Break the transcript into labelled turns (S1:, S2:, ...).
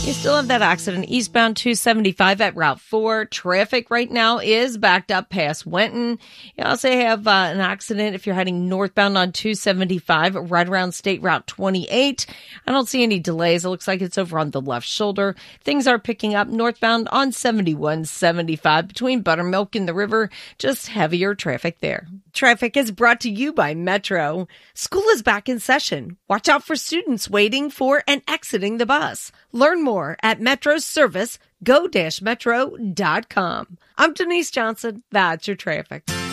S1: You still have that accident eastbound 275 at Route 4. Traffic right now is backed up past Wenton. You also have an accident if you're heading northbound on 275 right around State Route 28. I don't see any delays. It looks like it's over on the left shoulder. Things are picking up northbound on 7175 between Buttermilk and the river. Just heavier traffic there. Traffic is brought to you by Metro. School is back in session. Watch out for students waiting for and exiting the bus. Learn more at Metro's service, go-metro.com. I'm Denise Johnson. That's your traffic.